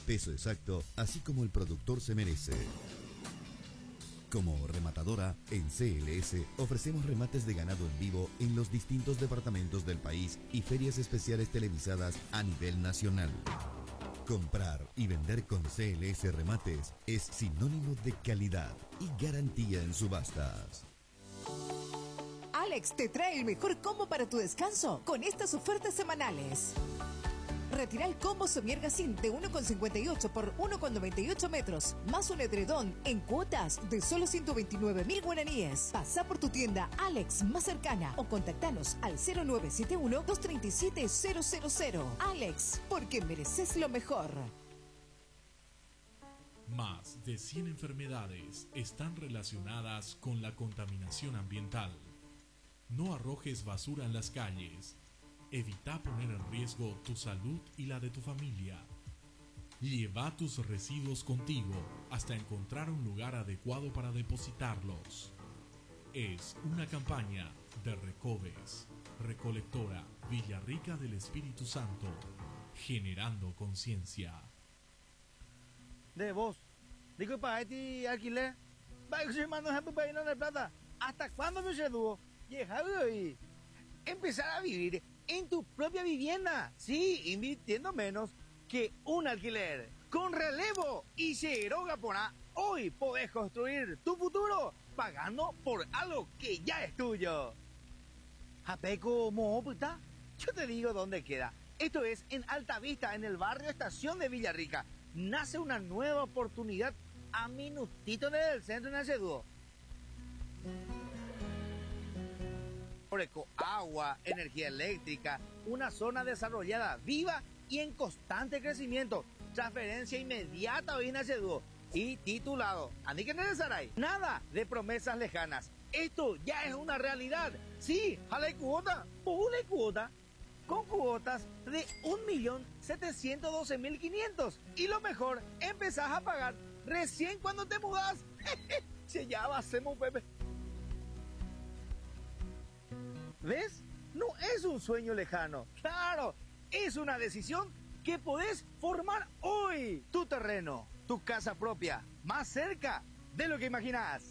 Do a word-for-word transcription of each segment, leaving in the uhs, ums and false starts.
peso exacto, así como el productor se merece. Como rematadora, en C L S ofrecemos remates de ganado en vivo en los distintos departamentos del país y ferias especiales televisadas a nivel nacional. Comprar y vender con C L S Remates es sinónimo de calidad y garantía en subastas. Alex te trae el mejor combo para tu descanso con estas ofertas semanales. Retira el combo Somier Gacín de uno con cincuenta y ocho por uno con noventa y ocho metros, más un edredón en cuotas de solo ciento veintinueve mil guaraníes. Pasa por tu tienda Alex más cercana o contactanos al cero nueve siete uno, dos tres siete, cero cero cero. Alex, porque mereces lo mejor. Más de cien enfermedades están relacionadas con la contaminación ambiental. No arrojes basura en las calles. Evita poner en riesgo tu salud y la de tu familia. Lleva tus residuos contigo hasta encontrar un lugar adecuado para depositarlos. Es una campaña de Recoves, Recolectora Villarrica del Espíritu Santo, generando conciencia. De vos, digo para este alquiler, va a ser mano de plata. ¿Hasta cuándo me se dúo? Y empezar a vivir en tu propia vivienda, sí, invirtiendo menos que un alquiler. Con Relevo y Cero Gapona, hoy podés construir tu futuro pagando por algo que ya es tuyo. Japeco Moputa, yo te digo dónde queda. Esto es en Alta Vista, en el barrio Estación de Villarrica. Nace una nueva oportunidad a minutito del centro de Naceduo. Agua, energía eléctrica, una zona desarrollada, viva y en constante crecimiento. Transferencia inmediata hoy en Naceduo y titulado. ¿Ani que necesitáis? Nada de promesas lejanas. Esto ya es una realidad. Sí, jale cuota, pule cuota. Con cuotas de un millón setecientos doce mil quinientos. Y lo mejor, empezás a pagar recién cuando te mudás. Se ya va a ser un Pepe. ¿Ves? No es un sueño lejano. Claro, es una decisión que podés formar hoy. Tu terreno, tu casa propia, más cerca de lo que imaginás.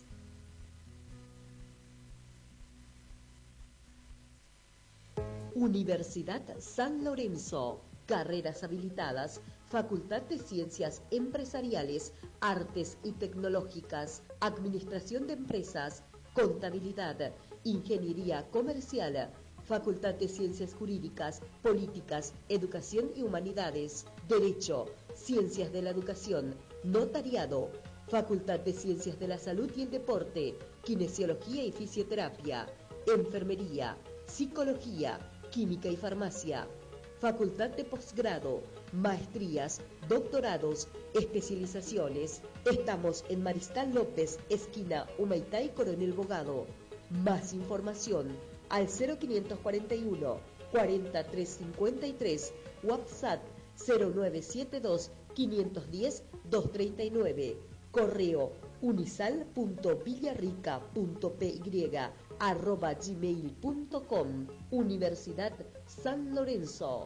Universidad San Lorenzo. Carreras habilitadas, Facultad de Ciencias Empresariales, Artes y Tecnológicas, Administración de Empresas, Contabilidad, Ingeniería Comercial, Facultad de Ciencias Jurídicas, Políticas, Educación y Humanidades, Derecho, Ciencias de la Educación, Notariado, Facultad de Ciencias de la Salud y el Deporte, Kinesiología y Fisioterapia, Enfermería, Psicología, Química y Farmacia, Facultad de Posgrado, Maestrías, Doctorados, Especializaciones. Estamos en Mariscal López, esquina Humaitá y Coronel Bogado. Más información al cero quinientos cuarenta y uno, cuarenta, trescientos cincuenta y tres, WhatsApp cero nueve siete dos, quinientos diez, doscientos treinta y nueve, correo unisal punto villarrica punto py arroba gmail punto com. Universidad San Lorenzo.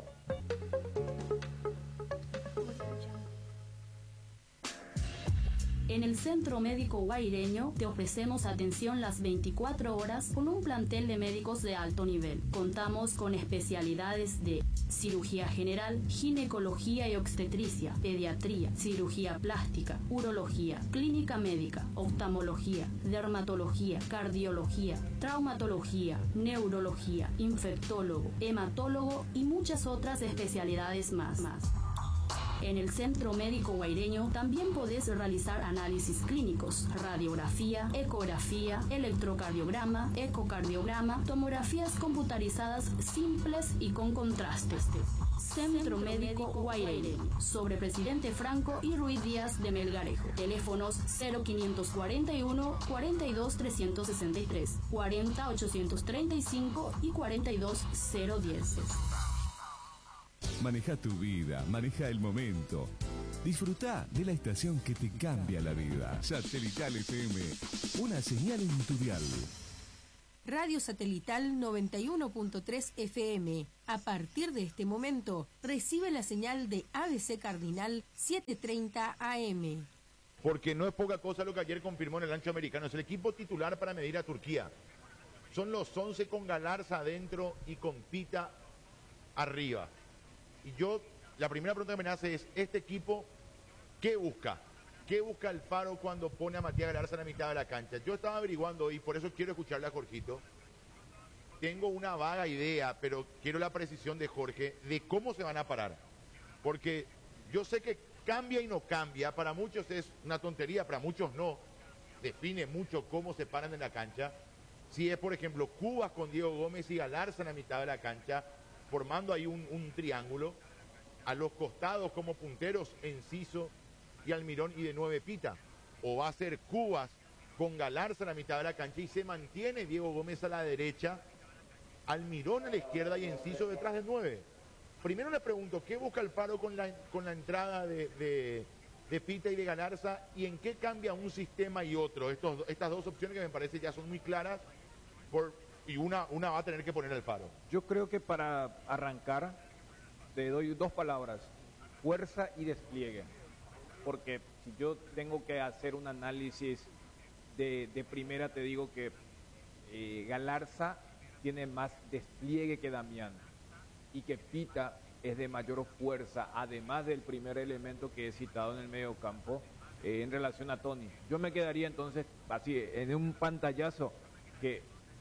En el Centro Médico Guaireño te ofrecemos atención las veinticuatro horas con un plantel de médicos de alto nivel. Contamos con especialidades de cirugía general, ginecología y obstetricia, pediatría, cirugía plástica, urología, clínica médica, oftalmología, dermatología, cardiología, traumatología, neurología, infectólogo, hematólogo y muchas otras especialidades más. más. En el Centro Médico Guaireño también podés realizar análisis clínicos, radiografía, ecografía, electrocardiograma, ecocardiograma, tomografías computarizadas simples y con contrastes. Centro Médico Guaireño, sobre Presidente Franco y Ruiz Díaz de Melgarejo. Teléfonos cero quinientos cuarenta y uno, cuarenta y dos, trescientos sesenta y tres, cuarenta, ochocientos treinta y cinco y cuarenta y dos, cero diez. Maneja tu vida, maneja el momento. Disfruta de la estación que te cambia la vida. Satelital F M, una señal en tu dial. Radio Satelital noventa y uno punto tres F M. A partir de este momento, recibe la señal de A B C Cardinal setecientos treinta A M. Porque no es poca cosa lo que ayer confirmó en el ancho americano. Es el equipo titular para medir a Turquía. Son los once con Galarza adentro y con Pita arriba. Y yo, la primera pregunta que me hace es, ¿este equipo qué busca? ¿Qué busca Alfaro cuando pone a Matías Galarza en la mitad de la cancha? Yo estaba averiguando y por eso quiero escucharle a Jorgito. Tengo una vaga idea, pero quiero la precisión de Jorge de cómo se van a parar. Porque yo sé que cambia y no cambia. Para muchos es una tontería, para muchos no. Define mucho cómo se paran en la cancha. Si es, por ejemplo, Cubas con Diego Gómez y Galarza en la mitad de la cancha, formando ahí un, un triángulo. A los costados como punteros, Enciso y Almirón y de nueve Pita. O va a ser Cubas con Galarza en la mitad de la cancha y se mantiene Diego Gómez a la derecha, Almirón a la izquierda y Enciso detrás del nueve. Primero le pregunto, ¿qué busca Alfaro con la, con la entrada de, de, de Pita y de Galarza y en qué cambia un sistema y otro? Estos, estas dos opciones que me parece ya son muy claras por, y una, una va a tener que poner Alfaro. Yo creo que para arrancar te doy dos palabras, fuerza y despliegue. Porque si yo tengo que hacer un análisis de, de primera, te digo que eh, Galarza tiene más despliegue que Damián y que Pita es de mayor fuerza, además del primer elemento que he citado en el medio campo eh, en relación a Tony. Yo me quedaría entonces así, en un pantallazo, que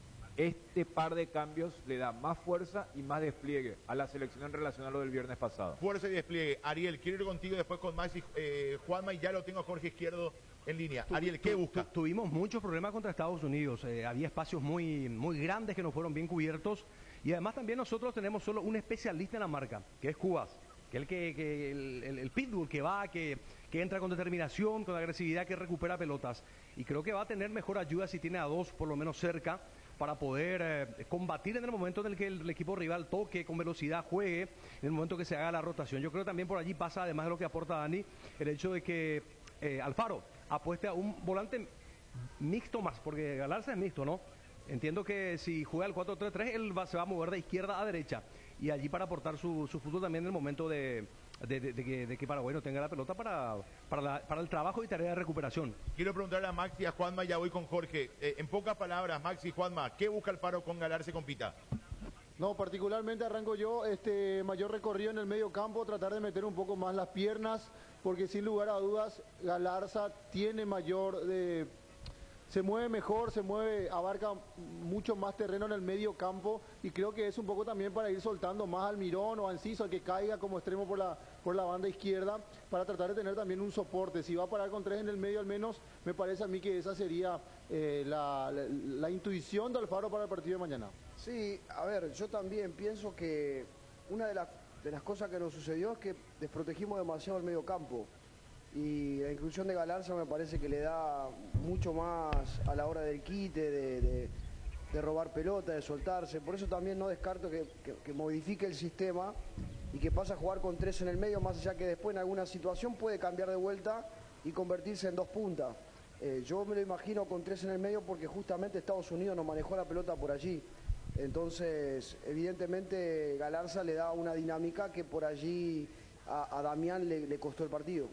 este par de cambios le da más fuerza y más despliegue a la selección en relación a lo del viernes pasado. Fuerza y despliegue. Ariel, quiero ir contigo después con Maxi, eh, Juanma, y ya lo tengo a Jorge Izquierdo en línea. Tu, Ariel, ¿qué tu, busca? Tu, tuvimos muchos problemas contra Estados Unidos. Eh, había espacios muy, muy grandes que no fueron bien cubiertos. Y además también nosotros tenemos solo un especialista en la marca, que es Cubas. Que es el, que, que, el, el, el pitbull que va, que, que entra con determinación, con agresividad, que recupera pelotas. Y creo que va a tener mejor ayuda si tiene a dos por lo menos cerca, para poder eh, combatir en el momento en el que el, el equipo rival toque, con velocidad juegue, en el momento que se haga la rotación. Yo creo que también por allí pasa, además de lo que aporta Dani, el hecho de que eh, Alfaro apueste a un volante mixto más, porque Galarza es mixto, ¿no? Entiendo que si juega el cuatro tres tres, él va, se va a mover de izquierda a derecha, y allí para aportar su, su fútbol también en el momento de... De, de, de, que, de que Paraguay no tenga la pelota para, para, la, para el trabajo y tarea de recuperación. Quiero preguntarle a Maxi y a Juanma, ya voy con Jorge. Eh, en pocas palabras, Maxi y Juanma, ¿qué busca Alfaro con Galarza y con Pita? No, particularmente arranco yo, este mayor recorrido en el medio campo, tratar de meter un poco más las piernas, porque sin lugar a dudas Galarza tiene mayor... de se mueve mejor, se mueve, abarca mucho más terreno en el medio campo y creo que es un poco también para ir soltando más al Mirón o a Enciso, al que caiga como extremo por la, por la banda izquierda, para tratar de tener también un soporte. Si va a parar con tres en el medio al menos, me parece a mí que esa sería eh, la, la, la intuición de Alfaro para el partido de mañana. Sí, a ver, yo también pienso que una de, la, de las cosas que nos sucedió es que desprotegimos demasiado el medio campo. Y la inclusión de Galarza me parece que le da mucho más a la hora del quite, de, de, de robar pelota, de soltarse. Por eso también no descarto que, que, que modifique el sistema y que pase a jugar con tres en el medio, más allá que después en alguna situación puede cambiar de vuelta y convertirse en dos puntas. Eh, yo me lo imagino con tres en el medio porque justamente Estados Unidos no manejó la pelota por allí. Entonces, evidentemente, Galarza le da una dinámica que por allí a, a Damián le, le costó el partido.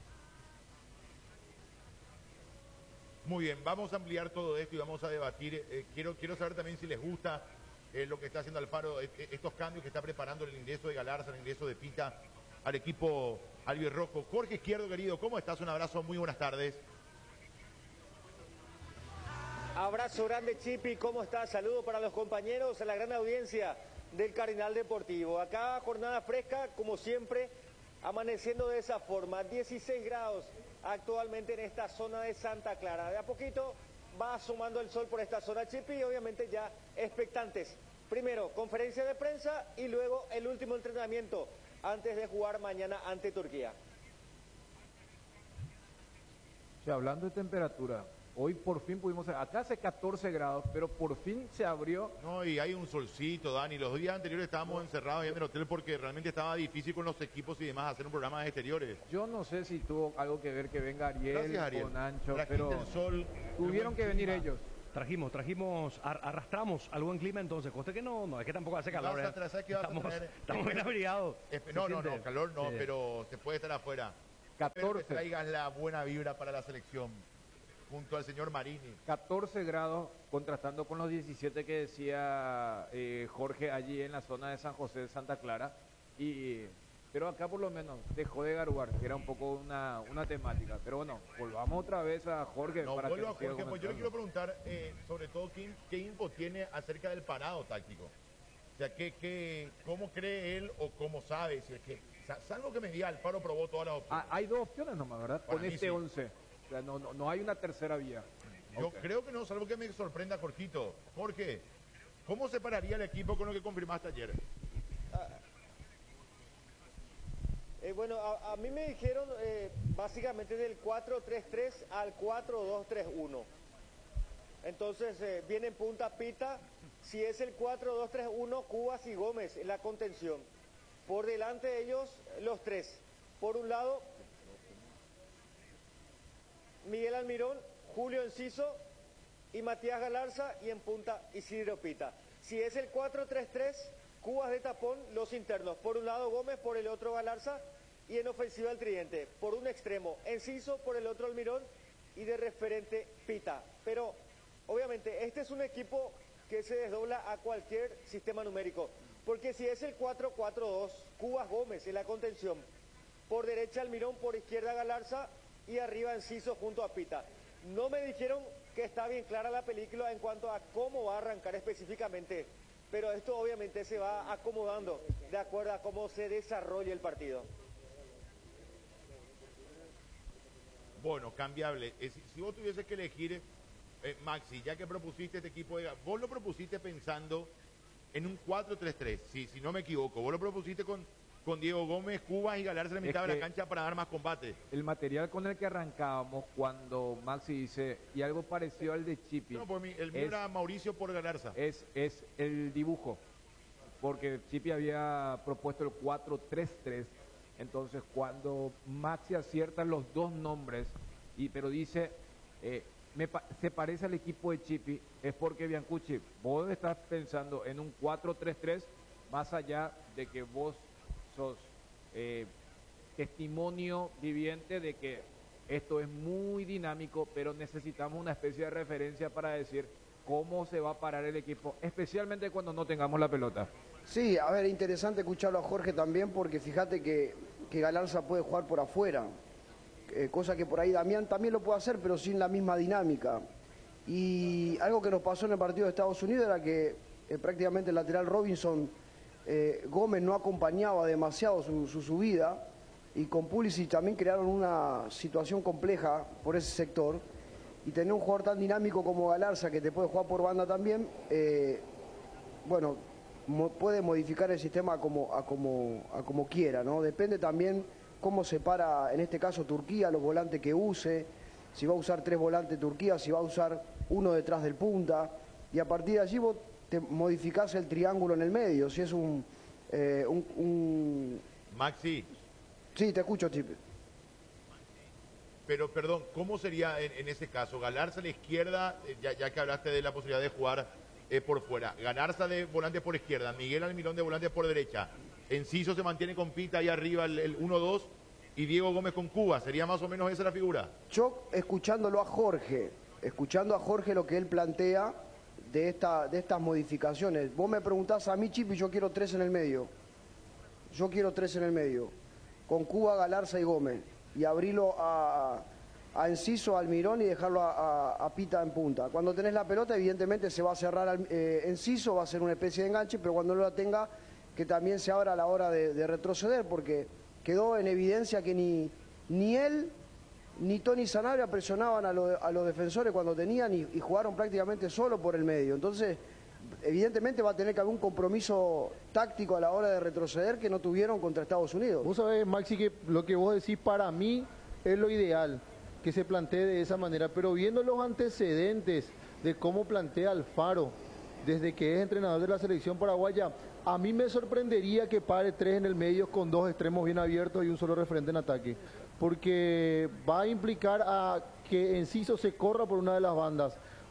Muy bien, vamos a ampliar todo esto y vamos a debatir. Eh, quiero, quiero saber también si les gusta eh, lo que está haciendo Alfaro, eh, estos cambios que está preparando, el ingreso de Galarza, el ingreso de Pita al equipo albirrojo. Jorge Izquierdo, querido, ¿cómo estás? Un abrazo, muy buenas tardes. Abrazo grande, Chipi, ¿cómo estás? Saludos para los compañeros, a la gran audiencia del Cardinal Deportivo. Acá jornada fresca, como siempre, amaneciendo de esa forma, dieciséis grados actualmente en esta zona de Santa Clara. De a poquito va asomando el sol por esta zona, Chipi, y obviamente ya expectantes. Primero, conferencia de prensa y luego el último entrenamiento antes de jugar mañana ante Turquía. Sí, hablando de temperatura, hoy por fin pudimos, acá hace catorce grados, pero por fin se abrió. No, y hay un solcito, Dani. Los días anteriores estábamos encerrados en el hotel porque realmente estaba difícil con los equipos y demás hacer un programa de exteriores. Yo no sé si tuvo algo que ver que venga Ariel, Gracias, Ariel. con Ancho, Trajiste pero el sol, tuvieron que venir ellos. Trajimos, trajimos, ar- arrastramos al buen clima entonces, coste que no, no, es que tampoco hace calor. Vas a ¿eh? tra- ¿sabes qué vas a estamos, traer? estamos bien abrigados. Espe- Se No, no, siente. no, calor no, Sí. pero se puede estar afuera. Espero que catorce. traigas la buena vibra para la selección, junto al señor Marini. catorce grados, contrastando con los diecisiete que decía eh, Jorge allí en la zona de San José de Santa Clara. Y, pero acá por lo menos dejó de garuar, que era un poco una, una temática. Pero bueno, volvamos otra vez a Jorge. No, para vuelvo que a siga Jorge, pues yo le quiero comentando. preguntar eh, sobre todo qué, qué info tiene acerca del parado táctico. O sea, ¿qué, qué, ¿cómo cree él o cómo sabe? Si es que, sa- salvo que me diga, Alfaro probó todas las opciones. Ah, hay dos opciones nomás, ¿verdad? Para Con mí este sí. once. O sea, no, no, no hay una tercera vía. Yo Ok. creo que no, salvo que me sorprenda, Jorgito. Jorge, ¿cómo separaría el equipo con lo que confirmaste ayer? Eh, bueno, a, a mí me dijeron eh, básicamente del cuatro tres tres al cuatro dos tres uno. Entonces eh, viene en punta Pita. Si es el cuatro dos tres uno, Cubas y Gómez en la contención. Por delante de ellos, los tres. Por un lado, Miguel Almirón, Julio Enciso y Matías Galarza, y en punta Isidro Pita. Si es el cuatro tres tres, Cubas de tapón, los internos. Por un lado Gómez, por el otro Galarza, y en ofensiva el tridente. Por un extremo Enciso, por el otro Almirón, y de referente Pita. Pero obviamente este es un equipo que se desdobla a cualquier sistema numérico. Porque si es el cuatro cuatro dos, Cubas Gómez en la contención. Por derecha Almirón, por izquierda Galarza, y arriba Enciso junto a Pita. No me dijeron que está bien clara la película en cuanto a cómo va a arrancar específicamente, pero esto obviamente se va acomodando de acuerdo a cómo se desarrolle el partido. Bueno, cambiable. Eh, si, si vos tuvieses que elegir, eh, Maxi, ya que propusiste este equipo de... Vos lo propusiste pensando en un cuatro tres tres, si, si no me equivoco. Vos lo propusiste con, con Diego Gómez, Cubas y Galarza en la mitad Es de la que- cancha para dar más combate. El material con el que arrancábamos cuando Maxi dice, y algo parecido al de Chipi, No, por mí, el mío es, era Mauricio por Galarza. es, es el dibujo, porque Chipi había propuesto el cuatro tres tres, entonces cuando Maxi acierta los dos nombres, y pero dice, eh, me pa- se parece al equipo de Chipi, es porque Biancucci, vos estás pensando en un cuatro tres tres, más allá de que vos sos eh, testimonio viviente de que esto es muy dinámico, pero necesitamos una especie de referencia para decir cómo se va a parar el equipo, especialmente cuando no tengamos la pelota. Sí, a ver, interesante escucharlo a Jorge también, porque fíjate que, que Galarza puede jugar por afuera, eh, cosa que por ahí Damián también lo puede hacer, pero sin la misma dinámica. Y algo que nos pasó en el partido de Estados Unidos era que eh, prácticamente el lateral Robinson, eh, Gómez no acompañaba demasiado su, su subida, y con Pulisic también crearon una situación compleja por ese sector, y tener un jugador tan dinámico como Galarza, que te puede jugar por banda también, eh, bueno, mo- puede modificar el sistema a como, a como, a como quiera, ¿no? Depende también cómo se para, en este caso Turquía, los volantes que use, si va a usar tres volantes Turquía, si va a usar uno detrás del punta, y a partir de allí vos te modificás el triángulo en el medio, si es un... eh, un, un... Maxi, Sí, te escucho, Chip. pero perdón, ¿cómo sería en, en ese caso? Galarza a la izquierda, eh, ya, ya que hablaste de la posibilidad de jugar eh, por fuera. Galarza de volante por izquierda, Miguel Almirón de volante por derecha. Enciso se mantiene con Pita ahí arriba, el, el uno dos, y Diego Gómez con Cuba. ¿Sería más o menos esa la figura? Yo, escuchándolo a Jorge, escuchando a Jorge lo que él plantea de, esta, de estas modificaciones, vos me preguntás a mí, Chip, y yo quiero tres en el medio. Yo quiero tres en el medio, con Cuba, Galarza y Gómez, y abrirlo a, a Enciso, Almirón, y dejarlo a, a- a Pita en punta. Cuando tenés la pelota, evidentemente se va a cerrar al- eh, Enciso, va a ser una especie de enganche, pero cuando no la tenga, que también se abra a la hora de, de retroceder, porque quedó en evidencia que ni, ni él ni Tony Sanabria presionaban a, lo- a los defensores cuando tenían, y, y jugaron prácticamente solo por el medio. Entonces, evidentemente va a tener que haber un compromiso táctico a la hora de retroceder que no tuvieron contra Estados Unidos. Vos sabés, Maxi, que lo que vos decís para mí es lo ideal, que se plantee de esa manera, pero viendo los antecedentes de cómo plantea Alfaro desde que es entrenador de la selección paraguaya, a mí me sorprendería que pare tres en el medio con dos extremos bien abiertos y un solo referente en ataque, porque va a implicar a que Enciso se corra por una de las bandas,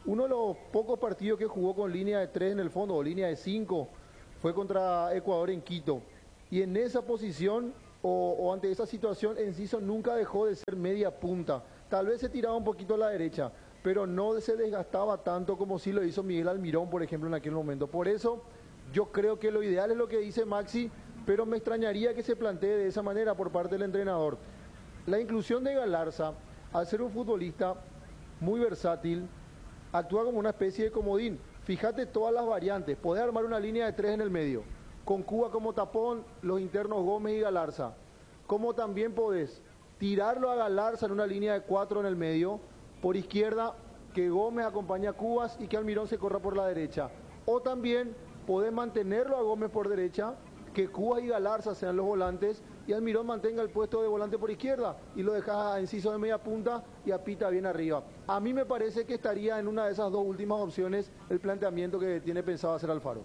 Uno de los pocos partidos que jugó con línea de tres en el fondo, o línea de cinco, fue contra Ecuador en Quito. Y en esa posición, o, o ante esa situación, Enciso nunca dejó de ser media punta. Tal vez se tiraba un poquito a la derecha, pero no se desgastaba tanto como sí lo hizo Miguel Almirón, por ejemplo, en aquel momento. Por eso, yo creo que lo ideal es lo que dice Maxi, pero me extrañaría que se plantee de esa manera por parte del entrenador. La inclusión de Galarza, al ser un futbolista muy versátil, actúa como una especie de comodín. Fíjate todas las variantes. Podés armar una línea de tres en el medio, con Cuba como tapón, los internos Gómez y Galarza. Como también podés tirarlo a Galarza en una línea de cuatro en el medio, por izquierda, que Gómez acompañe a Cubas y que Almirón se corra por la derecha. O también podés mantenerlo a Gómez por derecha, que Cubas y Galarza sean los volantes y Almirón mantenga el puesto de volante por izquierda y lo dejas a Enciso de media punta y a Pita bien arriba. A mí me parece que estaría en una de esas dos últimas opciones el planteamiento que tiene pensado hacer Alfaro.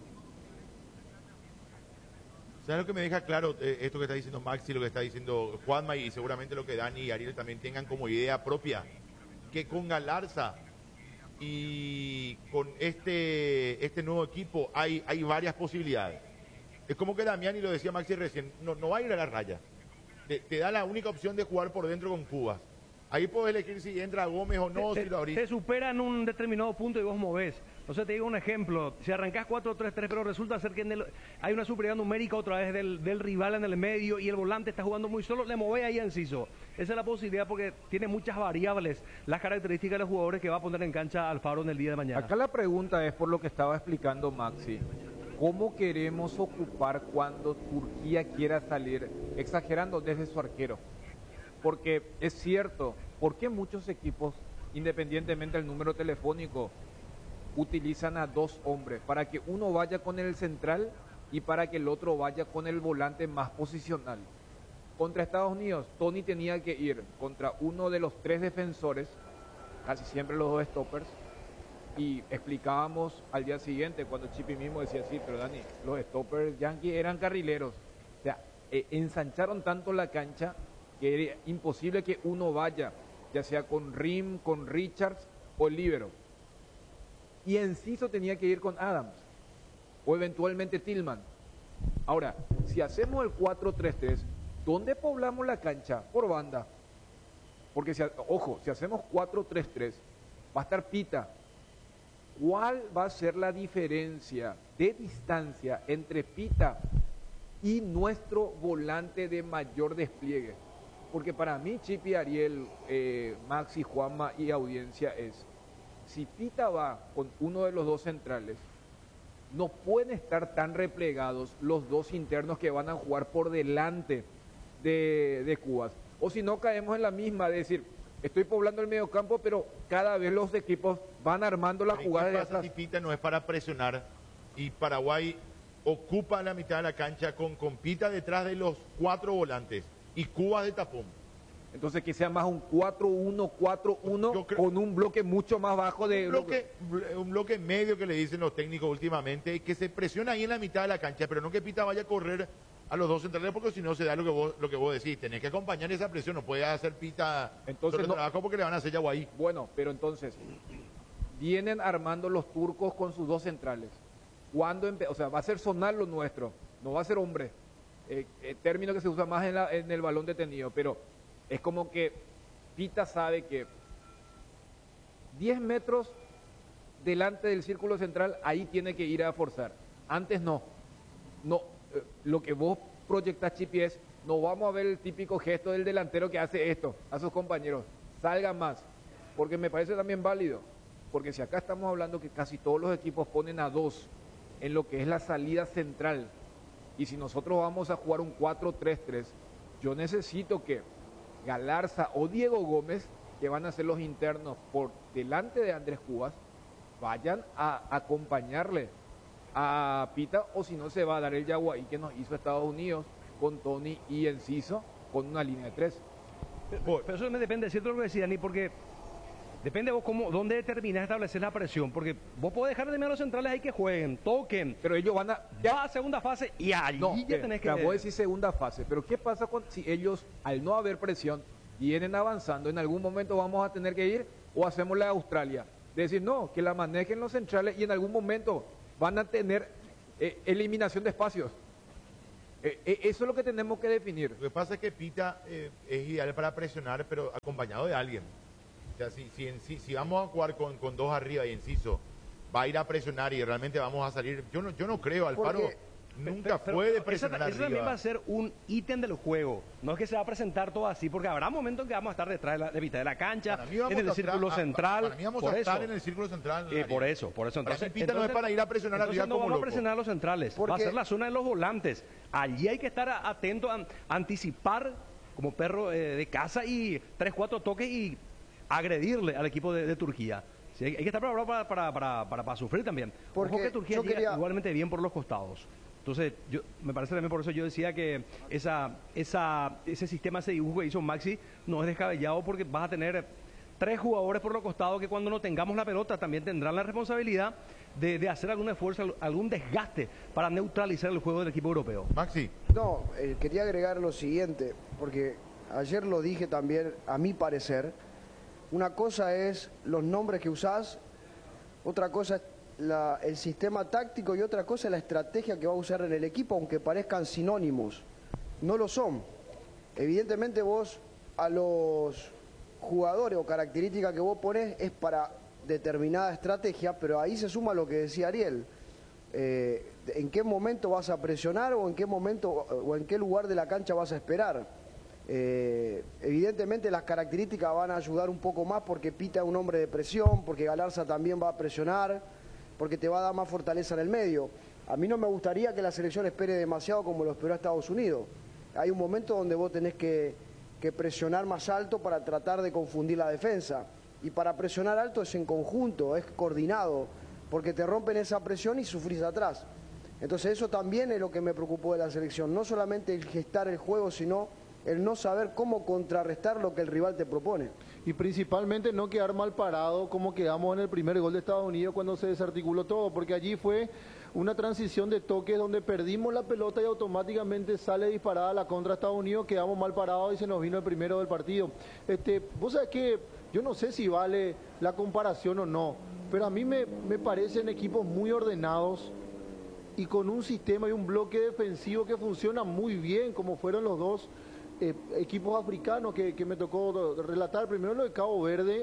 ¿Sabes lo que me deja claro eh, esto que está diciendo Maxi, lo que está diciendo Juanma y seguramente lo que Dani y Ariel también tengan como idea propia? Que con Galarza y con este, este nuevo equipo hay, hay varias posibilidades. Es como que Damián, y lo decía Maxi recién, no, no va a ir a la raya. Te, te da la única opción de jugar por dentro con Cubas. Ahí puedes elegir si entra Gómez o no, te, si lo abrís. Te supera en un determinado punto y vos movés. O sea, te digo un ejemplo. Si arrancás cuatro tres tres, pero resulta ser que en el, hay una superioridad numérica otra vez del, del rival en el medio y el volante está jugando muy solo, le movés ahí a Enciso. Esa es la posibilidad porque tiene muchas variables las características de los jugadores que va a poner en cancha Alfaro en el día de mañana. Acá la pregunta es por lo que estaba explicando Maxi. ¿Cómo queremos ocupar cuando Turquía quiera salir, exagerando, desde su arquero? Porque es cierto, ¿por qué muchos equipos, independientemente del número telefónico, utilizan a dos hombres? Para que uno vaya con el central y para que el otro vaya con el volante más posicional. Contra Estados Unidos, Tony tenía que ir contra uno de los tres defensores, casi siempre los dos stoppers, y explicábamos al día siguiente cuando Chipi mismo decía, sí, pero Dani, los stoppers yankees eran carrileros. O sea, eh, ensancharon tanto la cancha que era imposible que uno vaya, ya sea con Rim, con Richards o el líbero. Y Enciso tenía que ir con Adams o eventualmente Tillman. Ahora, si hacemos el cuatro tres tres, ¿dónde poblamos la cancha? Por banda. Porque, si, ojo, si hacemos cuatro tres tres, va a estar Pita. ¿Cuál va a ser la diferencia de distancia entre Pita y nuestro volante de mayor despliegue? Porque para mí, Chipi, Ariel, eh, Maxi, Juanma y audiencia es, si Pita va con uno de los dos centrales, no pueden estar tan replegados los dos internos que van a jugar por delante de, de Cubas. O si no, caemos en la misma de decir, estoy poblando el mediocampo, pero cada vez los equipos van armando la jugada de atrás. Si Pita no es para presionar y Paraguay ocupa la mitad de la cancha con, con Pita detrás de los cuatro volantes y Cubas de tapón. Entonces que sea más un cuatro uno cuatro uno con un bloque mucho más bajo de... Un bloque, un bloque medio que le dicen los técnicos últimamente, que se presiona ahí en la mitad de la cancha, pero no que Pita vaya a correr a los dos centrales, porque si no se da lo que vos, lo que vos decís, tenés que acompañar esa presión, no puede hacer Pita entonces no, trabajo porque le van a hacer Yaguaí. Bueno, pero entonces, vienen armando los turcos con sus dos centrales. ¿Cuándo empe- o sea, va a ser sonar lo nuestro, no va a ser hombre. Eh, eh, término que se usa más en, la, en el balón detenido, pero es como que Pita sabe que diez metros delante del círculo central, ahí tiene que ir a forzar. Antes no. No. Lo que vos proyectás, Chipi, es, no vamos a ver el típico gesto del delantero que hace esto a sus compañeros, salgan más, porque me parece también válido, porque si acá estamos hablando que casi todos los equipos ponen a dos en lo que es la salida central, y si nosotros vamos a jugar un cuatro tres tres, yo necesito que Galarza o Diego Gómez, que van a ser los internos por delante de Andrés Cubas, vayan a acompañarle a Pita, o si no se va a dar el Yaguaí que nos hizo Estados Unidos con Tony y Enciso con una línea de tres. Pero, pero eso me depende, ¿cierto lo que decía Dani? Porque depende vos cómo, dónde determinás establecer la presión, porque vos podés dejar de mirar a los centrales ahí que jueguen, toquen, pero ellos van a... Ya a segunda fase y allí no, ya tenés que... Te voy a decir segunda fase, pero ¿qué pasa con, si ellos, al no haber presión, vienen avanzando, en algún momento vamos a tener que ir o hacemos la de Australia? de decir no, que la manejen los centrales y en algún momento van a tener eh, eliminación de espacios. Eh, eh, eso es lo que tenemos que definir. Lo que pasa es que Pita eh, es ideal para presionar, pero acompañado de alguien. O sea, si, si, en, si, si vamos a jugar con, con dos arriba y Enciso va a ir a presionar y realmente vamos a salir, yo no, yo no creo, Alfaro Porque, nunca pero, puede pero presionar esa, arriba. Eso también va a ser un ítem del juego. No es que se va a presentar todo así, porque habrá momentos en que vamos a estar detrás de la de mitad de la cancha, en el círculo central. Para mí vamos por a estar eso. en el círculo central. Eh, por eso, por eso. Entonces, Entonces, Pita no es para ir a presionar arriba no como vamos loco. a presionar a los centrales. Porque, va a ser la zona de los volantes. Allí hay que estar atento a anticipar como perro eh, de casa y tres, cuatro toques y agredirle al equipo de, de Turquía. Sí, hay, hay que estar preparado para, para, para, para, para sufrir también. Porque Ojo que Turquía yo llega quería- igualmente bien por los costados. Entonces, yo, me parece también por eso yo decía que esa, esa, ese sistema, ese dibujo que hizo Maxi no es descabellado porque vas a tener tres jugadores por los costados que cuando no tengamos la pelota también tendrán la responsabilidad de, de hacer algún esfuerzo, algún desgaste para neutralizar el juego del equipo europeo. Maxi. No, eh, quería agregar lo siguiente, porque ayer lo dije también, a mi parecer, una cosa es los nombres que usás, otra cosa es la- el sistema táctico y otra cosa es la estrategia que va a usar en el equipo, aunque parezcan sinónimos. No lo son. Evidentemente vos a los jugadores o características que vos pones es para determinada estrategia, pero ahí se suma lo que decía Ariel. Eh, ¿En qué momento vas a presionar o en qué momento o en qué lugar de la cancha vas a esperar? Eh, evidentemente las características van a ayudar un poco más porque Pita es un hombre de presión, porque Galarza también va a presionar, porque te va a dar más fortaleza en el medio. A mí no me gustaría que la selección espere demasiado como lo esperó Estados Unidos. Hay un momento donde vos tenés que, que presionar más alto para tratar de confundir la defensa. Y para presionar alto es en conjunto, es coordinado, porque te rompen esa presión y sufrís atrás. Entonces eso también es lo que me preocupó de la selección, no solamente el gestar el juego, sino el no saber cómo contrarrestar lo que el rival te propone. Y principalmente no quedar mal parado como quedamos en el primer gol de Estados Unidos cuando se desarticuló todo, porque allí fue una transición de toques donde perdimos la pelota y automáticamente sale disparada la contra Estados Unidos, quedamos mal parados y se nos vino el primero del partido. Este, vos sabés que yo no sé si vale la comparación o no, pero a mí me, me parecen equipos muy ordenados y con un sistema y un bloque defensivo que funciona muy bien, como fueron los dos Eh, equipos africanos que, que me tocó relatar. Primero lo de Cabo Verde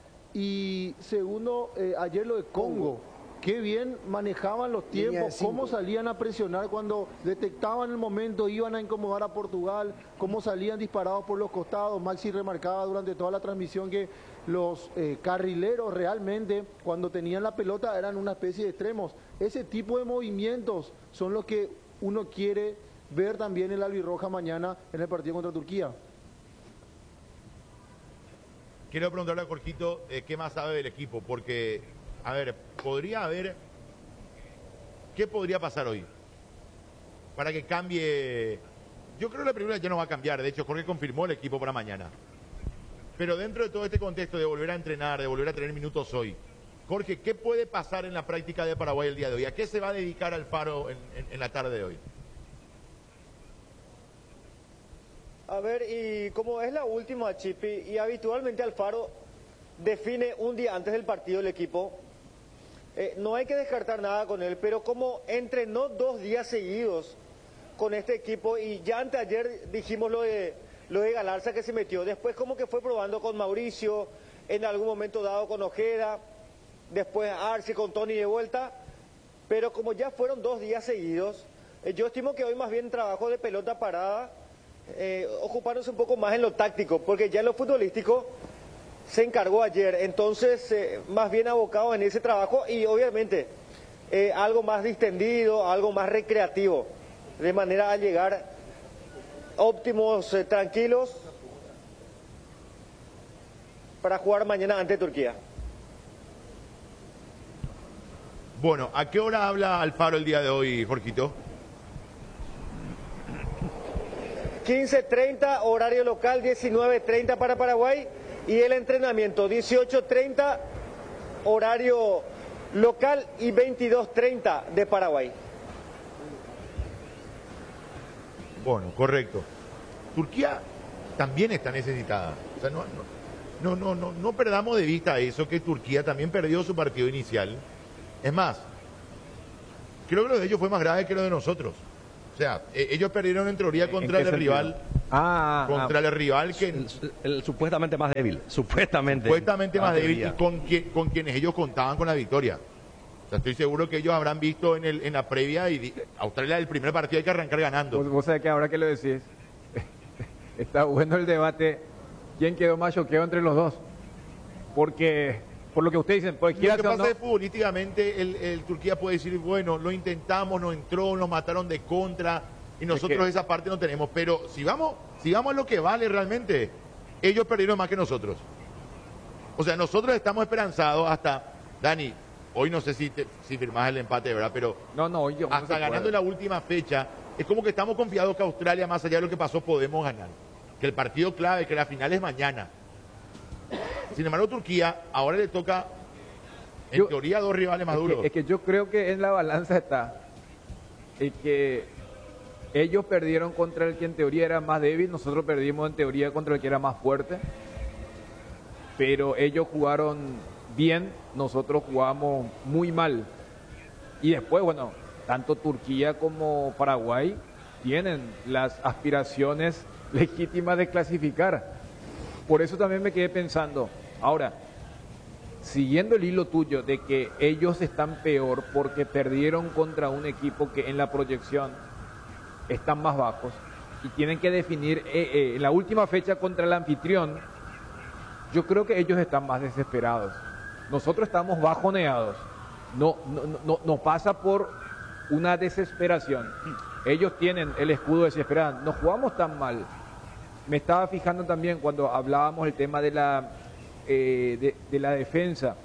y segundo eh, ayer lo de Congo. Qué bien manejaban los tiempos, cómo salían a presionar cuando detectaban el momento, iban a incomodar a Portugal, cómo salían disparados por los costados. Maxi remarcaba durante toda la transmisión que los eh, carrileros realmente cuando tenían la pelota eran una especie de extremos. Ese tipo de movimientos son los que uno quiere ver también el albirroja mañana en el partido contra Turquía. Quiero preguntarle a Jorgito eh, qué más sabe del equipo, porque, a ver, podría haber, ¿qué podría pasar hoy? Para que cambie, yo creo que la primera ya no va a cambiar, de hecho Jorge confirmó el equipo para mañana. Pero dentro de todo este contexto de volver a entrenar, de volver a tener minutos hoy, Jorge, ¿qué puede pasar en la práctica de Paraguay el día de hoy? ¿A qué se va a dedicar Alfaro en, en, en la tarde de hoy? A ver, y como es la última, Chipi, y habitualmente Alfaro define un día antes del partido el equipo, eh, no hay que descartar nada con él, pero como entrenó dos días seguidos con este equipo, y ya anteayer dijimos lo de, lo de Galarza que se metió, después como que fue probando con Mauricio, en algún momento dado con Ojeda, después Arce con Tony de vuelta, pero como ya fueron dos días seguidos, eh, yo estimo que hoy más bien trabajo de pelota parada, Eh, ocuparnos un poco más en lo táctico, porque ya en lo futbolístico se encargó ayer, entonces eh, más bien abocado en ese trabajo y obviamente eh, algo más distendido, algo más recreativo, de manera a llegar óptimos, eh, tranquilos para jugar mañana ante Turquía. Bueno, ¿a qué hora habla Alfaro el día de hoy, Jorgito? quince treinta horario local, diecinueve treinta para Paraguay, y el entrenamiento dieciocho treinta horario local y veintidós treinta de Paraguay. Bueno, correcto. Turquía también está necesitada. O sea, no, no, no, no, no, no perdamos de vista eso, que Turquía también perdió su partido inicial. Es más, creo que lo de ellos fue más grave que lo de nosotros. O sea, eh, ellos perdieron en teoría contra el sentido? rival. Ah, contra ah, el rival que... El, el supuestamente más débil. Supuestamente. Supuestamente más débil y teoría. con, quien, con quienes ellos contaban con la victoria. O sea, estoy seguro que ellos habrán visto en, el, en la previa y di, Australia el primer partido hay que arrancar ganando. Vos, vos sabés que ahora que lo decís, está bueno el debate, ¿quién quedó más choqueado entre los dos? Porque, por lo que ustedes dicen, pues, lo que pasa no... es que futbolísticamente el, el Turquía puede decir, bueno, lo intentamos, no entró, nos mataron de contra y nosotros es que... esa parte no tenemos. Pero si vamos, si vamos a lo que vale realmente, ellos perdieron más que nosotros. O sea, nosotros estamos esperanzados hasta, Dani, hoy no sé si, te, si firmás el empate, ¿verdad? Pero no, no, hoy yo, no hasta ganando en la última fecha, es como que estamos confiados que Australia, más allá de lo que pasó, podemos ganar. Que el partido clave, que la final es mañana. Sin embargo, Turquía ahora le toca, en yo, teoría, dos rivales más es duros. Que, es que yo creo que en la balanza está el que ellos perdieron contra el que en teoría era más débil, nosotros perdimos en teoría contra el que era más fuerte, pero ellos jugaron bien, nosotros jugamos muy mal. Y después, bueno, tanto Turquía como Paraguay tienen las aspiraciones legítimas de clasificar. Por eso también me quedé pensando, ahora, siguiendo el hilo tuyo de que ellos están peor porque perdieron contra un equipo que en la proyección están más bajos y tienen que definir eh, eh, en la última fecha contra el anfitrión, yo creo que ellos están más desesperados. Nosotros estamos bajoneados. No, no, no, no pasa por una desesperación. Ellos tienen el escudo desesperado. No jugamos tan mal. Me estaba fijando también cuando hablábamos el tema de la, eh, de, de la defensa.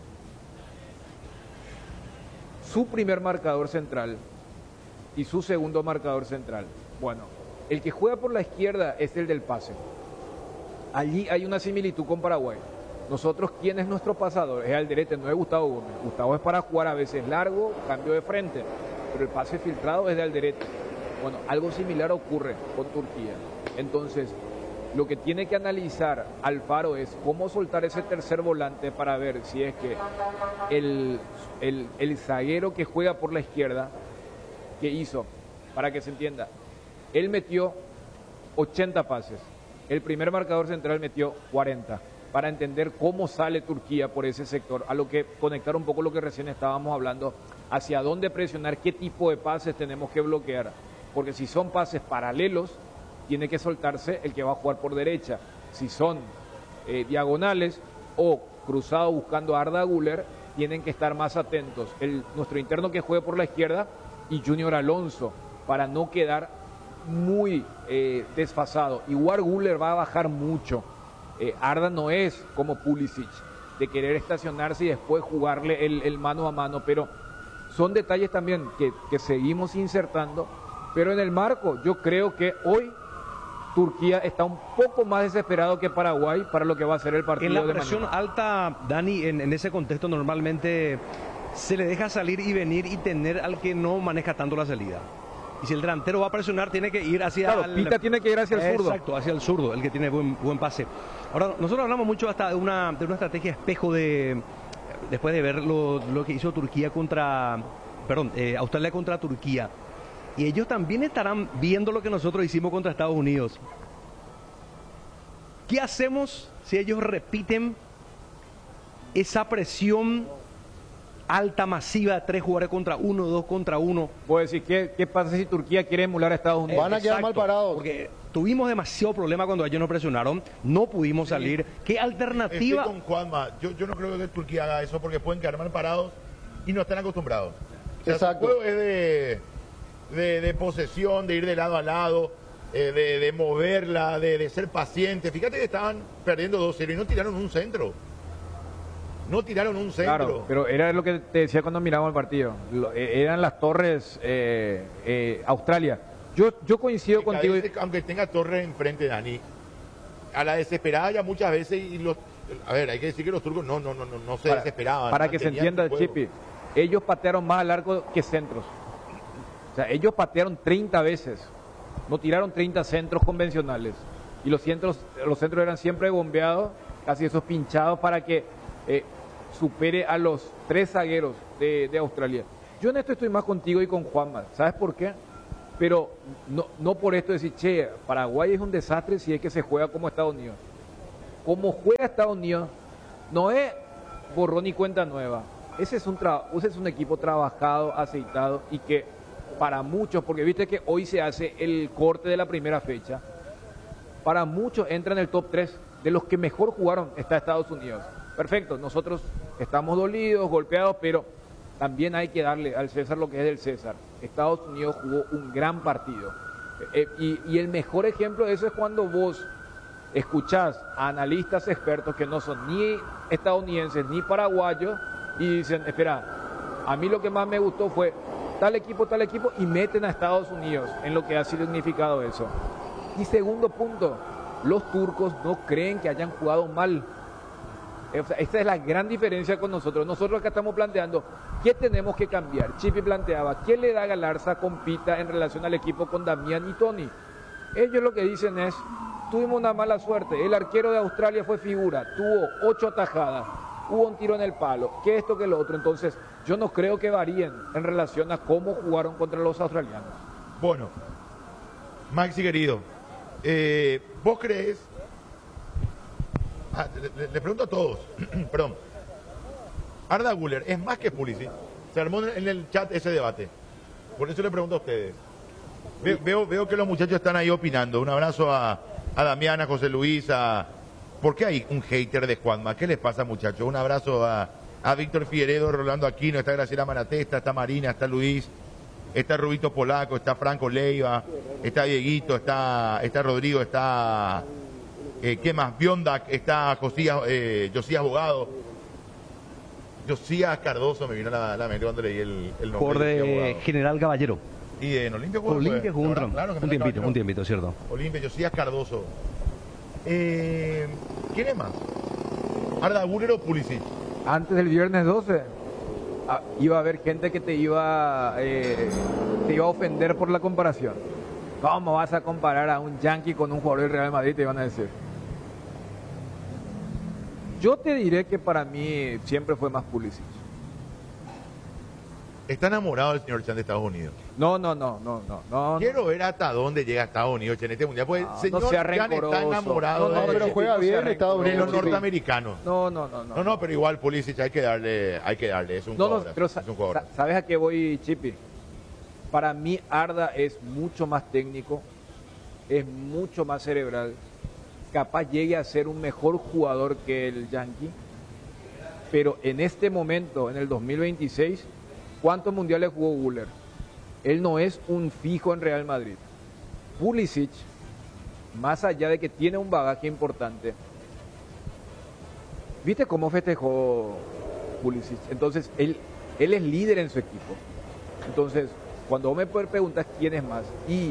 Su primer marcador central y su segundo marcador central. Bueno, el que juega por la izquierda es el del pase. Allí hay una similitud con Paraguay. Nosotros, ¿quién es nuestro pasador? Es Alderete, no es Gustavo Gómez. Gustavo es para jugar a veces largo, cambio de frente, pero el pase filtrado es de Alderete. Bueno, algo similar ocurre con Turquía. Entonces, lo que tiene que analizar Alfaro es cómo soltar ese tercer volante para ver si es que el, el, el zaguero que juega por la izquierda, que hizo, para que se entienda, él metió ochenta pases, el primer marcador central metió cuarenta, para entender cómo sale Turquía por ese sector, a lo que conectar un poco lo que recién estábamos hablando, hacia dónde presionar, qué tipo de pases tenemos que bloquear, porque si son pases paralelos, tiene que soltarse el que va a jugar por derecha. Si son eh, diagonales o cruzados buscando a Arda Güler, tienen que estar más atentos. El, nuestro interno que juegue por la izquierda y Junior Alonso, para no quedar muy eh, desfasado. Igual Güler va a bajar mucho. Eh, Arda no es como Pulisic, de querer estacionarse y después jugarle el, el mano a mano, pero son detalles también que, que seguimos insertando. Pero en el marco, yo creo que hoy Turquía está un poco más desesperado que Paraguay para lo que va a ser el partido. En la de presión mañana. alta, Dani, en, en ese contexto normalmente se le deja salir y venir y tener al que no maneja tanto la salida. Y si el delantero va a presionar, tiene que ir hacia Claro, el... Pita tiene que ir hacia el zurdo. Exacto, hacia el zurdo, el que tiene buen, buen pase. Ahora, nosotros hablamos mucho hasta de una, de una estrategia espejo de después de ver lo, lo que hizo Turquía contra... Perdón, eh, Australia contra Turquía. Y ellos también estarán viendo lo que nosotros hicimos contra Estados Unidos. ¿Qué hacemos si ellos repiten esa presión alta, masiva, tres jugadores contra uno, dos contra uno? Puedo decir, ¿qué, ¿qué pasa si Turquía quiere emular a Estados Unidos? Van a quedar mal parados. Porque tuvimos demasiado problema cuando ellos nos presionaron, no pudimos salir. ¿Qué alternativa? Estoy con Juanma. Yo, yo no creo que Turquía haga eso porque pueden quedar mal parados y no están acostumbrados. O sea, Exacto. Su juego es de, de, de posesión, de ir de lado a lado, eh, de, de moverla, de, de ser paciente. Fíjate que estaban perdiendo dos cero y no tiraron un centro. No tiraron un centro. Claro, pero era lo que te decía cuando mirábamos el partido. Lo, eh, eran las torres eh, eh, Australia. Yo, yo coincido Que contigo. veces, aunque tenga torres enfrente, Dani, a la desesperada ya muchas veces, y los, a ver, hay que decir que los turcos no, no, no, no, no se para, desesperaban. Para que se entienda, Chipi, ellos patearon más al arco que centros. O sea, ellos patearon treinta veces. No tiraron treinta centros convencionales. Y los centros, los centros eran siempre bombeados casi esos pinchados para que eh, supere a los tres zagueros de, de Australia. Yo en esto estoy más contigo y con Juanma. ¿Sabes por qué? Pero no, no por esto decir, che, Paraguay es un desastre si es que se juega como Estados Unidos. Como juega Estados Unidos, no es borrón y cuenta nueva. Ese es un, tra- ese es un equipo trabajado, aceitado y que para muchos, porque viste que hoy se hace el corte de la primera fecha, para muchos entra en el top tres de los que mejor jugaron está Estados Unidos. Perfecto, nosotros estamos dolidos, golpeados, pero también hay que darle al César lo que es del César. Estados Unidos jugó un gran partido. Eh, y, y el mejor ejemplo de eso es cuando vos escuchás a analistas expertos que no son ni estadounidenses ni paraguayos y dicen, espera, a mí lo que más me gustó fue tal equipo, tal equipo, y meten a Estados Unidos en lo que ha significado eso. Y segundo punto, los turcos no creen que hayan jugado mal. O sea, esta es la gran diferencia con nosotros. Nosotros acá estamos planteando qué tenemos que cambiar. Chipi planteaba, ¿qué le da a Galarza compita en relación al equipo con Damián y Tony? Ellos lo que dicen es, tuvimos una mala suerte, el arquero de Australia fue figura, tuvo ocho atajadas, hubo un tiro en el palo, que esto, que lo otro. Entonces, yo no creo que varíen en relación a cómo jugaron contra los australianos. Bueno, Maxi querido, eh, ¿vos crees? Ah, le, le pregunto a todos, perdón. Arda Güler es más que Pulisic. Se armó en el chat ese debate. Por eso le pregunto a ustedes. Ve, veo, veo que los muchachos están ahí opinando. Un abrazo a, a Damián, a José Luis, a... ¿Por qué hay un hater de Juanma? ¿Qué les pasa, muchachos? Un abrazo a, a Víctor Figueredo, Rolando Aquino, está Graciela Maratesta, está Marina, está Luis, está Rubito Polaco, está Franco Leiva, está Dieguito, está, está Rodrigo, está... Eh, ¿Qué más? Biondak, está Josías, eh, Josías Bogado. Josías Cardoso me vino a la, la mente cuando leí el, el nombre. Por de General Caballero. Y en Olimpia jugó. Olimpia jugó un, claro, claro, un tiempito, Caballero. un tiempito, ¿cierto? Olimpia, Josías Cardoso. Eh, ¿Quién es más? ¿Arda Güler o Pulisic? Antes del viernes doce ah, iba a haber gente que te iba, eh, te iba a ofender por la comparación. ¿Cómo vas a comparar a un Yankee con un jugador del Real Madrid? Te iban a decir. Yo te diré que para mí siempre fue más Pulisic. ¿Está enamorado del señor Chan de Estados Unidos? No, no, no, no, no. no Quiero no. ver hasta dónde llega Estados Unidos en este mundial. Pues no, el señor no sea Chan está enamorado no, no, de, pero juega bien Estados de Unidos. los norteamericanos. No, no, no, no. No, no, pero igual Pulisic hay que darle, hay que darle. Es un no, no, jugador. pero es un jugador. ¿sabes a qué voy, Chipi? Para mí Arda es mucho más técnico, es mucho más cerebral, capaz llegue a ser un mejor jugador que el Yankee, pero en este momento, en el dos mil veintiséis, ¿cuántos mundiales jugó Güler? Él no es un fijo en Real Madrid. Pulisic, más allá de que tiene un bagaje importante, ¿viste cómo festejó Pulisic? Entonces, él, él es líder en su equipo. Entonces, cuando vos me preguntas quién es más, y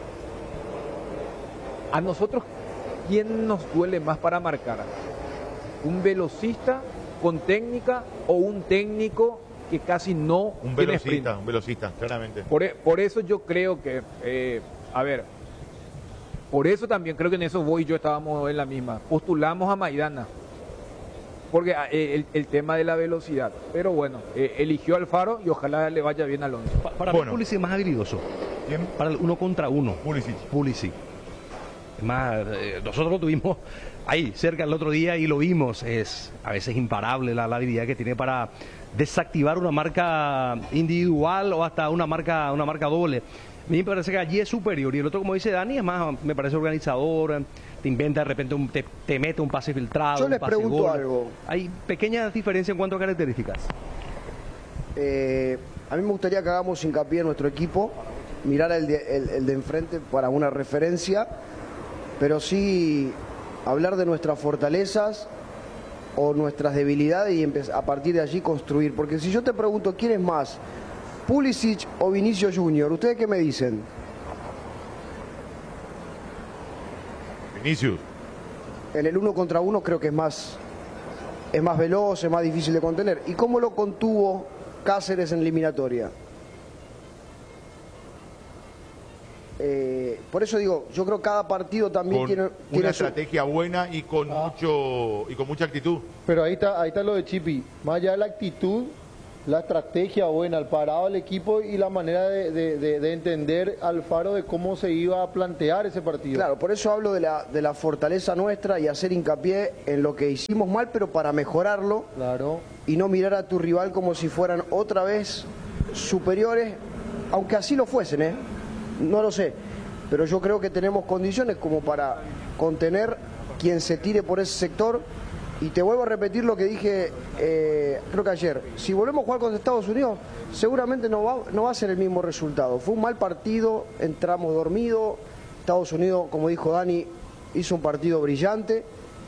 a nosotros, ¿quién nos duele más para marcar? ¿Un velocista con técnica o un técnico que casi no un tiene velocista, sprint? un velocista, claramente. Por, por eso yo creo que, eh, a ver, por eso también creo que en eso vos y yo estábamos en la misma. Postulamos a Maidana, porque eh, el, el tema de la velocidad. Pero bueno, eh, eligió Alfaro y ojalá le vaya bien a Alonso. Pa para bueno. mí Pulisic es más habilidoso. ¿Quién? Para el uno contra uno. Pulisic. Pulisic. Es más, eh, nosotros lo tuvimos ahí cerca el otro día y lo vimos. Es a veces imparable la, la habilidad que tiene para desactivar una marca individual o hasta una marca una marca doble. A mí me parece que allí es superior. Y el otro, como dice Dani, es más, me parece organizador, te inventa de repente, un, te, te mete un pase filtrado. Yo les pase pregunto gol. algo. Hay pequeñas diferencias en cuanto a características. Eh, a mí me gustaría que hagamos hincapié en nuestro equipo, mirar el de, el, el de enfrente para una referencia, pero sí hablar de nuestras fortalezas o nuestras debilidades y a partir de allí construir. Porque si yo te pregunto quién es más, Pulisic o Vinicius Junior, ¿ustedes qué me dicen? Vinicius. En el uno contra uno creo que es más, es más veloz, es más difícil de contener. ¿Y cómo lo contuvo Cáceres en eliminatoria? Eh, por eso digo, yo creo que cada partido también Con tiene, una tiene su- estrategia buena y con Ah. mucho y con mucha actitud. Pero ahí está, ahí está lo de Chipi. Más allá de la actitud, la estrategia buena, el parado del equipo y la manera de, de- de- de entender Alfaro de cómo se iba a plantear ese partido. Claro, por eso hablo de la, de la fortaleza nuestra y hacer hincapié en lo que hicimos mal, pero para mejorarlo. Claro. Y no mirar a tu rival como si fueran otra vez superiores, aunque así lo fuesen, ¿eh? No lo sé. Pero yo creo que tenemos condiciones como para contener quien se tire por ese sector. Y te vuelvo a repetir lo que dije, eh, creo que ayer. Si volvemos a jugar contra Estados Unidos, seguramente no va, no va a ser el mismo resultado. Fue un mal partido, entramos dormidos. Estados Unidos, como dijo Dani, hizo un partido brillante.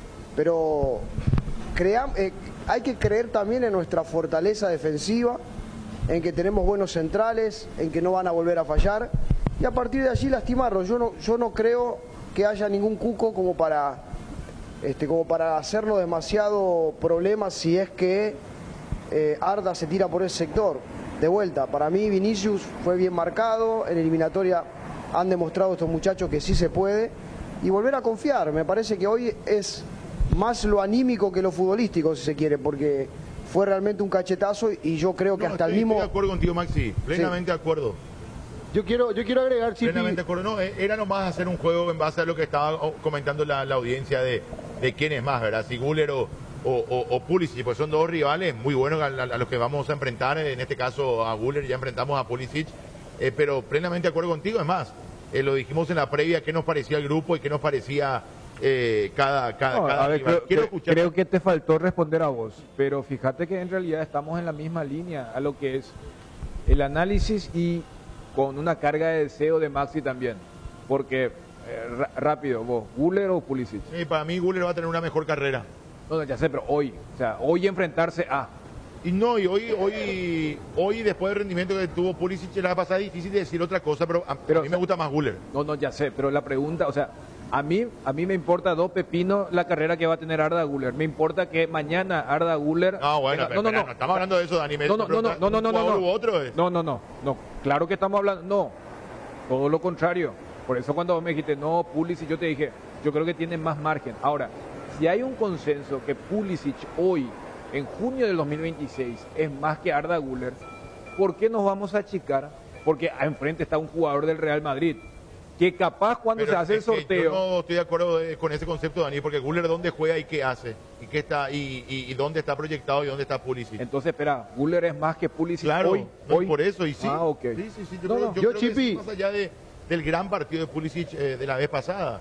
Pero crea- eh, hay que creer también en nuestra fortaleza defensiva, en que tenemos buenos centrales, en que no van a volver a fallar. Y a partir de allí lastimarlos. Yo no, yo no creo que haya ningún cuco como para... Este, como para hacernos demasiado problemas si es que eh, Arda se tira por ese sector. De vuelta, para mí Vinicius fue bien marcado, en eliminatoria han demostrado estos muchachos que sí se puede, y volver a confiar. Me parece que hoy es más lo anímico que lo futbolístico, si se quiere, porque fue realmente un cachetazo y yo creo que No, hasta estoy, el mismo... estoy de acuerdo contigo, Maxi, plenamente de acuerdo. Yo quiero, yo quiero agregar, Chipi. Plenamente de acuerdo. No, eh, era nomás hacer un juego en base a lo que estaba oh, comentando la, la audiencia de, de quién es más, ¿verdad? Si Guller o, o, o, o Pulisic, pues son dos rivales muy buenos a, a- a los que vamos a enfrentar. En este caso a Guller, ya enfrentamos a Pulisic, eh, pero plenamente de acuerdo contigo. Es más, eh, lo dijimos en la previa, qué nos parecía el grupo y qué nos parecía eh, cada, cada, No, cada a ver, rival. creo, Quiero creo- escuchar. creo que te faltó responder a vos, pero fíjate que en realidad estamos en la misma línea a lo que es el análisis y con una carga de deseo de Maxi también, porque eh, ra- rápido, vos, ¿Guller o Pulisic? Sí, para mí Guller va a tener una mejor carrera. No, no, ya sé, pero hoy, o sea, hoy enfrentarse a... Y no, y hoy, hoy, hoy después del rendimiento que tuvo Pulisic la pasada, es difícil de decir otra cosa, pero a, Pero, a mí me gusta más Guller. No, no, ya sé, pero la pregunta, o sea, a mí, a mí me importa dos pepinos la carrera que va a tener Arda Guller. Me importa que mañana Arda Guller... No, bueno, tenga- pero, espera, no estamos hablando de eso, Dani. Me- No, no, no, no, no, no, no, ¿un no, jugador no. u otro es? No, no, no, no. Claro que estamos hablando, no. Todo lo contrario. Por eso cuando vos me dijiste, no, Pulisic, yo te dije, yo creo que tiene más margen. Ahora, si hay un consenso que Pulisic hoy, en junio del dos mil veintiséis, es más que Arda Guller, ¿por qué nos vamos a achicar? Porque enfrente está un jugador del Real Madrid, que capaz cuando Pero se hace el es que sorteo... Yo no estoy de acuerdo eh, con ese concepto, Dani, porque Guller dónde juega y qué hace, y qué está y, y, y dónde está proyectado y dónde está Pulisic. Entonces, espera, Guller es más que Pulisic Claro, hoy. no, hoy. por eso, y sí. Ah, ok. Sí, sí, sí. Yo, No, creo, no. yo Yo, creo que Chipi. sí, más allá de, del gran partido de Pulisic eh, de la vez pasada.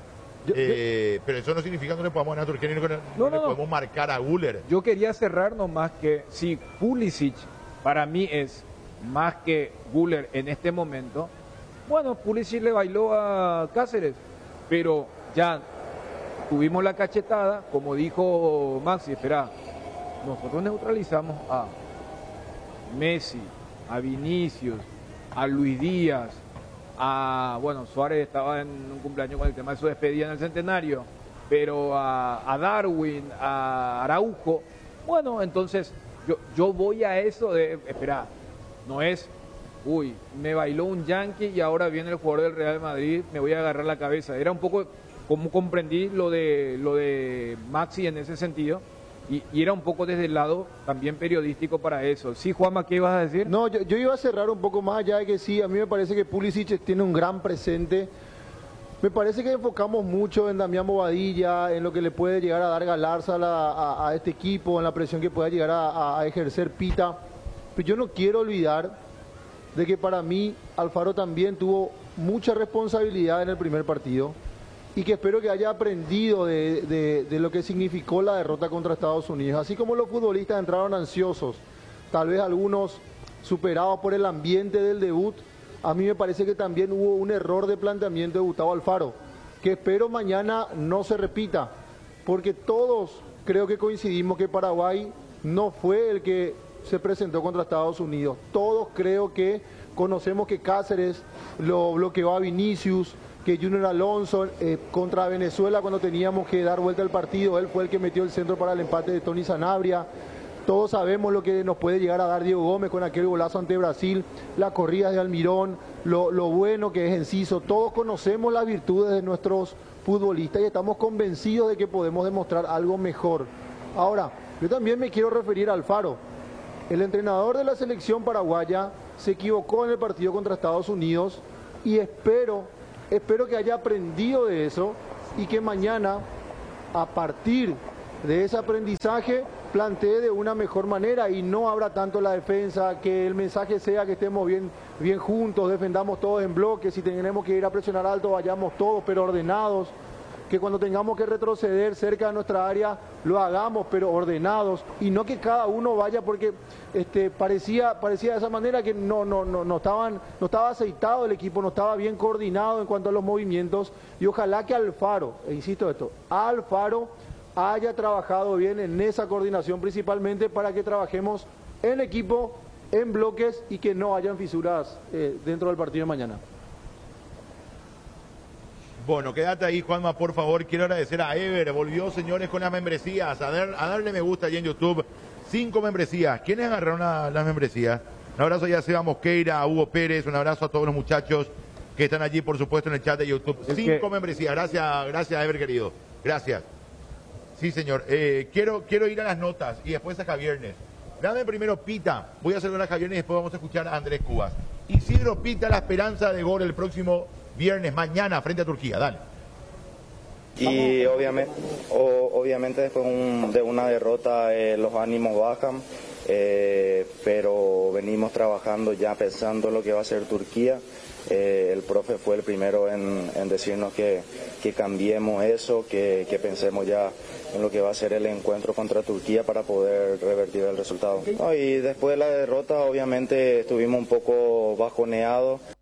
Eh, pero eso no significa que no le podamos ganar a Turquía ni que no, No, no no, le no. podemos marcar a Guller. Yo quería cerrar nomás que si Pulisic para mí es más que Guller en este momento, bueno, Pulisic le bailó a Cáceres, pero ya tuvimos la cachetada, como dijo Maxi, espera, nosotros neutralizamos a Messi, a Vinicius, a Luis Díaz, a, bueno, Suárez estaba en un cumpleaños con el tema de su despedida en el centenario, pero a, a Darwin, a Araujo, bueno, entonces yo, yo voy a eso de, espera, no es, uy, me bailó un Yankee y ahora viene el jugador del Real Madrid, me voy a agarrar la cabeza. Era un poco como comprendí lo de, lo de Maxi en ese sentido. Y, y era un poco desde el lado también periodístico para eso. Sí, Juanma, ¿qué ibas a decir? No, yo, yo iba a cerrar un poco más allá de que sí, a mí me parece que Pulisic tiene un gran presente. Me parece que enfocamos mucho en Damián Bobadilla, en lo que le puede llegar a dar Galarza a, la- a- a este equipo, en la presión que pueda llegar a, a- a ejercer Pita. Pero yo no quiero olvidar de que para mí Alfaro también tuvo mucha responsabilidad en el primer partido y que espero que haya aprendido de, de- de lo que significó la derrota contra Estados Unidos. Así como los futbolistas entraron ansiosos, tal vez algunos superados por el ambiente del debut, a mí me parece que también hubo un error de planteamiento de Gustavo Alfaro, que espero mañana no se repita, porque todos creo que coincidimos que Paraguay no fue el que se presentó contra Estados Unidos. Todos creo que conocemos que Cáceres lo bloqueó a Vinicius, que Junior Alonso eh, contra Venezuela cuando teníamos que dar vuelta al partido, él fue el que metió el centro para el empate de Tony Sanabria. Todos sabemos lo que nos puede llegar a dar Diego Gómez con aquel golazo ante Brasil, las corridas de Almirón, lo, lo bueno que es Enciso. Todos conocemos las virtudes de nuestros futbolistas y estamos convencidos de que podemos demostrar algo mejor. Ahora, yo también me quiero referir a Alfaro. El entrenador de la selección paraguaya se equivocó en el partido contra Estados Unidos y espero, espero que haya aprendido de eso y que mañana, a partir de ese aprendizaje, plantee de una mejor manera y no abra tanto la defensa, que el mensaje sea que estemos bien, bien juntos, defendamos todos en bloque, si tenemos que ir a presionar alto vayamos todos pero ordenados, que cuando tengamos que retroceder cerca de nuestra área lo hagamos pero ordenados y no que cada uno vaya porque este, parecía, parecía de esa manera que no, no, no, no, estaban, no estaba aceitado el equipo, no estaba bien coordinado en cuanto a los movimientos y ojalá que Alfaro, e insisto esto, Alfaro haya trabajado bien en esa coordinación principalmente para que trabajemos en equipo, en bloques y que no hayan fisuras eh, dentro del partido de mañana. Bueno, quédate ahí, Juanma, por favor. Quiero agradecer a Ever. Volvió, señores, con las membresías. A, dar, a darle me gusta allí en YouTube. Cinco membresías. ¿Quiénes agarraron a, las membresías? Un abrazo ya a Seba Mosqueira, a Hugo Pérez. Un abrazo a todos los muchachos que están allí, por supuesto, en el chat de YouTube. Es Cinco que... membresías. Gracias, gracias, Ever, querido. Gracias. Sí, señor. Eh, quiero, quiero ir a las notas y después a Javiernes. Dame primero Pita. Voy a saludar a Javiernes y después vamos a escuchar a Andrés Cubas. Isidro Pita, la esperanza de gol el próximo viernes, mañana, frente a Turquía. Dale. Y obviamente, o, obviamente después un, de una derrota eh, los ánimos bajan, eh, pero venimos trabajando ya pensando en lo que va a ser Turquía. Eh, el profe fue el primero en, en decirnos que, que cambiemos eso, que, que pensemos ya en lo que va a ser el encuentro contra Turquía para poder revertir el resultado. No, y después de la derrota obviamente estuvimos un poco bajoneados.